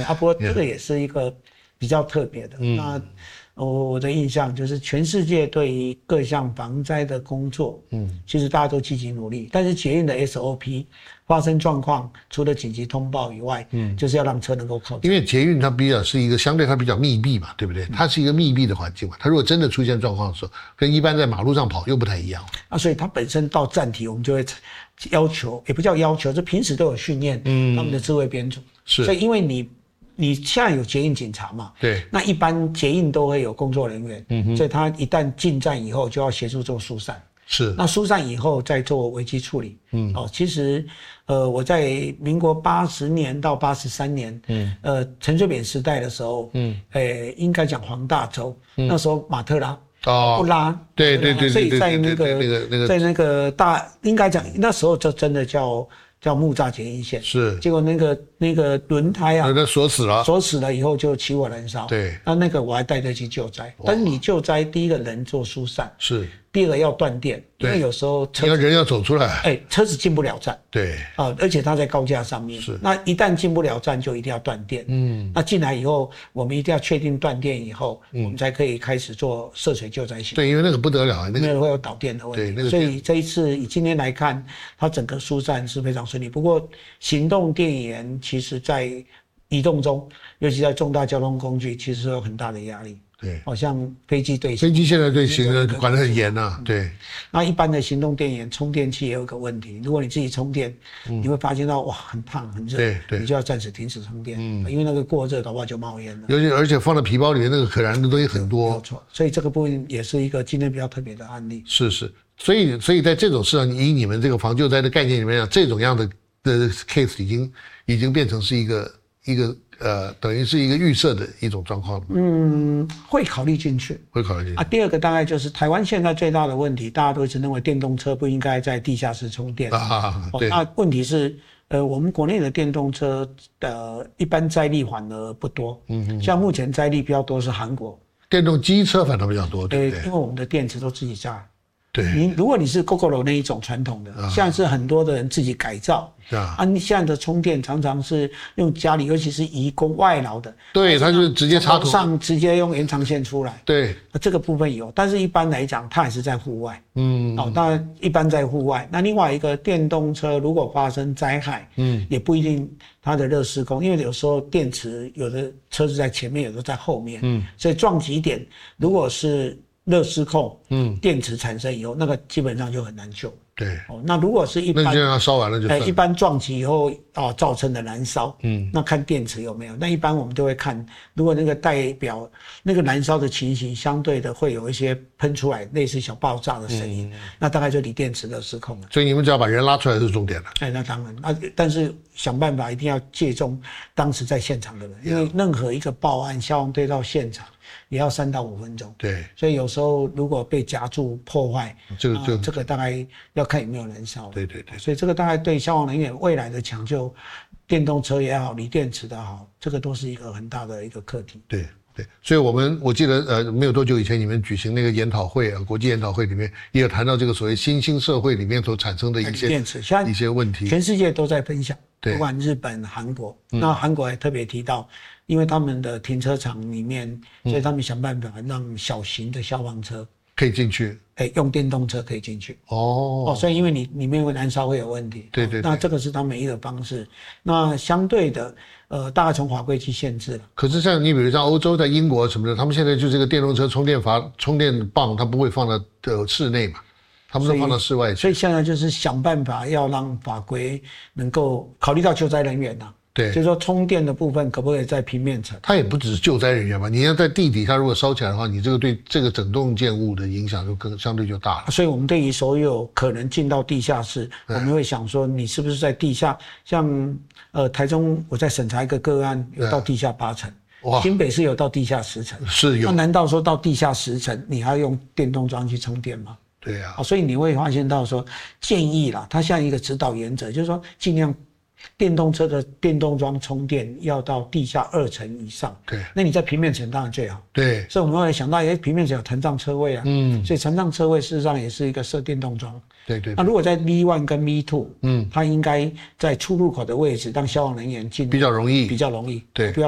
不过这个也是一个比较特别的。那我的印象就是全世界对于各项防灾的工作，其实大家都积极努力，但是捷运的 SOP 发生状况，除了紧急通报以外，就是要让车能够靠近。 因为捷运它比较是一个相对它比较密闭嘛，对不对？它是一个密闭的环境嘛，它如果真的出现状况的时候，跟一般在马路上跑又不太一样。 所以它本身到站体，我们就会要求，也不叫要求，就平时都有训练他们的智慧编组。是，所以因为你现在有捷运警察嘛？对。那一般捷运都会有工作人员，所以他一旦进站以后，就要协助做疏散。是。那疏散以后再做危机处理。其实我在民国80年到83年，陈水扁时代的时候，应该讲黄大洲，那时候马特拉。不拉，对，所以在那个应该讲那时候就真的叫木栅捷运线，是，结果那个轮胎啊，锁死了以后就起火燃烧，对，那个我还带着去救灾，但是你救灾第一个人做疏散，是，第二个要断电，因为有时候人要走出来， 车子进不了站， 对， 而且它在高架上面，是，那一旦进不了站就一定要断电，那进来以后我们一定要确定断电以后，我们才可以开始做涉水救灾行动， 对，因为那个不得了，那个会有导电的问题，所以这一次以今天来看，它整个疏散是非常顺利，不过行动电源其实在移动中，尤其在重大交通工具，其实有很大的压力。对，好像飞机对行， 飞机现在对行的管得很严啊。对， 那一般的行动电源充电器也有个问题，如果你自己充电，你会发现到哇很烫很热，对，你就要暂时停止充电，因为那个过热的话就冒烟了。 而且放在皮包里面那个可燃的东西很多， 没有错。所以这个部分也是一个今天比较特别的案例。 是，所以在这种市场，以你们这个防救灾的概念里面讲，这种样的 case 已经变成是一个等于是一个预设的一种状况。 会考虑进去，第二个大概就是台湾现在最大的问题，大家都一直认为电动车不应该在地下室充电。对。那问题是，我们国内的电动车的一般载力反而不多。像目前载力比较多是韩国。 电动机车反而比较多，对不对？ 因为我们的电池都自己加。对，如果你是 Gogoro 那一种传统的，现在是很多的人自己改造你现在的充电常常是用家里，尤其是移工外劳的， 对，他就直接插头上直接用延长线出来， 对， 这个部分有，但是一般来讲，它还是在户外，当然一般在户外。那另外一个电动车如果发生灾害，也不一定它的热施工，因为有时候电池有的车子在前面，有的在后面，所以撞击点如果是热失控，电池产生以后，那个基本上就很难救。对，那如果是一般， 那就让它烧完了就算了。 一般撞击以后造成的燃烧，那看电池有没有。那一般我们都会看，如果那个代表那个燃烧的情形，相对的会有一些喷出来类似小爆炸的声音，那大概就离电池热失控了。 所以你们只要把人拉出来是重点了。 那当然，但是想办法一定要借重当时在现场的人，因为任何一个报案，消防队到现场也要3到5分钟。对，所以有时候如果被夹住破坏，这个大概要看有没有燃烧。对，所以这个大概对消防人员未来的抢救，电动车也好，锂电池的好，这个都是一个很大的一个课题。对， 所以我记得没有多久以前你们举行那个研讨会国际研讨会里面也有谈到这个所谓新兴社会里面所产生的一些问题， 全世界都在分享，不管日本、韩国，那韩国还特别提到，因为他们的停车场里面，所以他们想办法让小型的消防车可以进去， 用电动车可以进去。所以因为你里面会燃烧会有问题。对，那这个是他们唯一的方式。那相对的，大概从法规去限制了。 可是像你比如像欧洲，在英国什么的，他们现在就这个电动车充电棒，它不会放到室内嘛，他们都放到室外去。 所以现在就是想办法要让法规能够考虑到救灾人员对，就是说充电的部分可不可以在平面层？ 它也不只是救灾人员嘛，你要在地底下如果烧起来的话，你这个对这个整栋建物的影响就相对就大了。 所以我们对于所有可能进到地下室，我们会想说，你是不是在地下？像台中我在审查一个个案，有到地下8层。新北市有到地下10层，是有。那难道说到地下10层，你还要用电动桩去充电吗？ 对啊。 所以你会发现到说，建议啦，它像一个指导原则，就是说尽量电动车的电动桩充电要到地下2层以上。对，那你在平面层当然最好。对，所以我们会想到，平面层有残障车位啊，所以残障车位事实上也是一个设电动桩。对，那如果在 V1 跟 V2，它应该在出入口的位置让消防人员进，比较容易。对，不要